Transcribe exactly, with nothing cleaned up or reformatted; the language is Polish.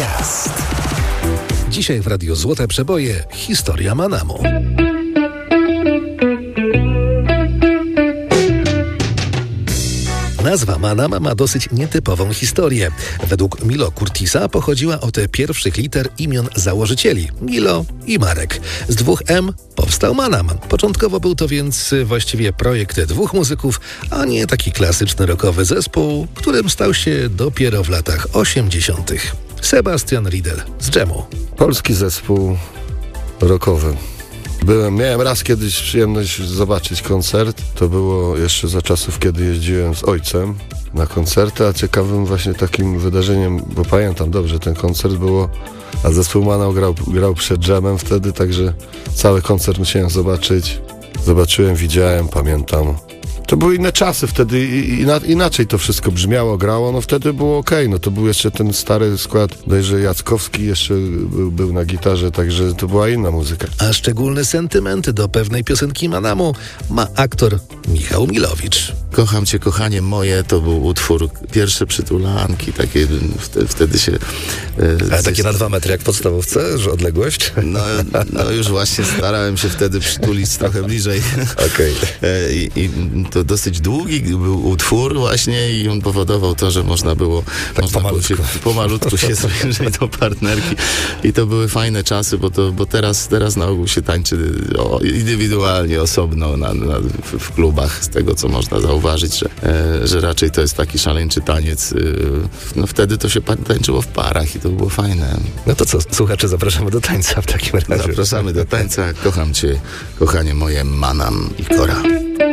Gwiazd. Dzisiaj w Radiu Złote Przeboje historia Manamu. Nazwa Manam ma dosyć nietypową historię. Według Milo Curtisa pochodziła od pierwszych liter imion założycieli Milo i Marek. Z dwóch M powstał Manam. Początkowo był to więc właściwie projekt dwóch muzyków, a nie taki klasyczny rockowy zespół, którym stał się dopiero w latach osiemdziesiątych. Sebastian Riedel z Dżemu. Polski zespół rockowy. Byłem, miałem raz kiedyś przyjemność zobaczyć koncert. To było jeszcze za czasów, kiedy jeździłem z ojcem na koncerty, a ciekawym właśnie takim wydarzeniem, bo pamiętam dobrze, ten koncert było, a zespół Manam grał, grał przed Dżemem wtedy, także cały koncert musiałem zobaczyć. Zobaczyłem, widziałem, pamiętam. To były inne czasy, wtedy ina- inaczej to wszystko brzmiało, grało, no wtedy było okej, okay. No to był jeszcze ten stary skład, bodajże Jackowski jeszcze był, był na gitarze, także to była inna muzyka. A szczególny sentyment do pewnej piosenki Manamu ma aktor Michał Milowicz. Kocham cię, kochanie moje, to był utwór Pierwsze przytulanki, takie wtedy, wtedy się... E, Ale takie na dwa metry jak w podstawówce, że odległość? No, no już właśnie starałem się wtedy przytulić trochę bliżej. Okej. Okay. I, I to dosyć długi był utwór właśnie i on powodował to, że można było tak można pomalutku. Było się, pomalutku się zbliżyć do partnerki i to były fajne czasy, bo, to, bo teraz, teraz na ogół się tańczy o, indywidualnie, osobno na, na, w, w klubach, z tego co można zauważyć, że, e, że raczej to jest taki szaleńczy taniec. E, no wtedy to się tańczyło w parach i to było fajne. No to co, słuchacze, zapraszamy do tańca w takim razie. Zapraszamy do tańca. Kocham cię, kochanie moje, Manam i Kora.